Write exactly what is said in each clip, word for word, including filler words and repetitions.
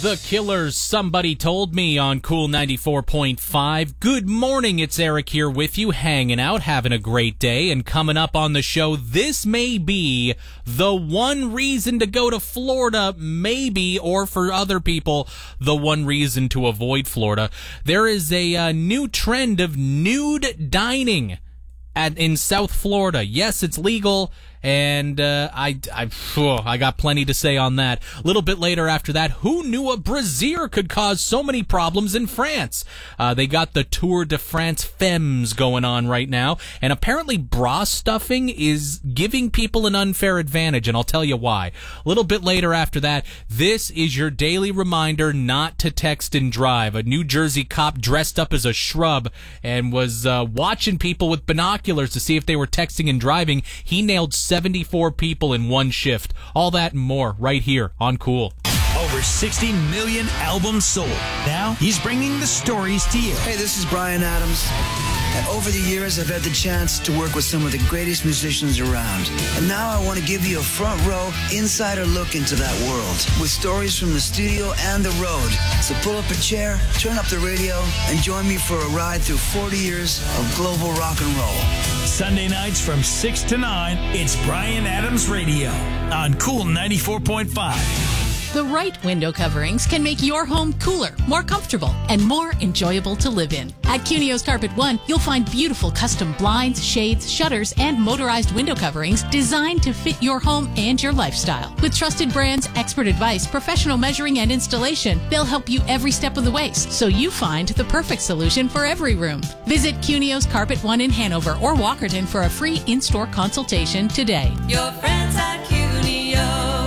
The Killers, Somebody Told Me on Cool ninety-four point five. Good morning, it's Eric here with you, hanging out, having a great day, and coming up on the show, this may be the one reason to go to Florida, maybe, or for other people, the one reason to avoid Florida. There is a uh, new trend of nude dining at in South Florida. Yes, it's legal. And uh, I, I, oh, I got plenty to say on that. A little bit later after that, who knew a brassiere could cause so many problems in France? Uh, they got the Tour de France Femmes going on right now, and apparently bra stuffing is giving people an unfair advantage, and I'll tell you why. A little bit later after that, this is your daily reminder not to text and drive. A New Jersey cop dressed up as a shrub and was uh, watching people with binoculars to see if they were texting and driving. He nailed seventy-four people in one shift. All that and more right here on Cool. Over sixty million albums sold. Now he's bringing the stories to you. Hey, this is Bryan Adams. And over the years, I've had the chance to work with some of the greatest musicians around. And now I want to give you a front row, insider look into that world with stories from the studio and the road. So pull up a chair, turn up the radio, and join me for a ride through forty years of global rock and roll. Sunday nights from six to nine, it's Bryan Adams Radio on Cool ninety-four point five. The right window coverings can make your home cooler, more comfortable, and more enjoyable to live in. At Cunio's Carpet One, you'll find beautiful custom blinds, shades, shutters, and motorized window coverings designed to fit your home and your lifestyle. With trusted brands, expert advice, professional measuring, and installation, they'll help you every step of the way, so you find the perfect solution for every room. Visit Cunio's Carpet One in Hanover or Walkerton for a free in-store consultation today. Your friends at Cunio.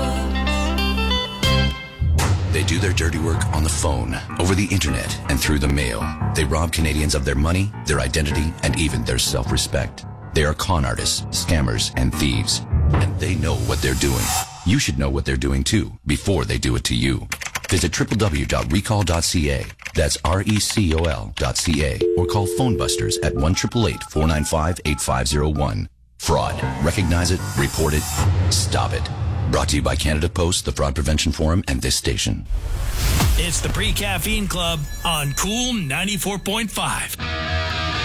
They do their dirty work on the phone, over the internet, and through the mail. They rob Canadians of their money, their identity, and even their self-respect. They are con artists, scammers, and thieves. And they know what they're doing. You should know what they're doing too, before they do it to you. Visit w w w dot recall dot c a. That's R E C O L dot C A. Or call Phone Busters at one eight eight eight, four nine five, eight five zero one. Fraud. Recognize it, report it, stop it. Brought to you by Canada Post, the Fraud Prevention Forum, and this station. It's the Pre-Caffeine Club on Cool ninety-four point five.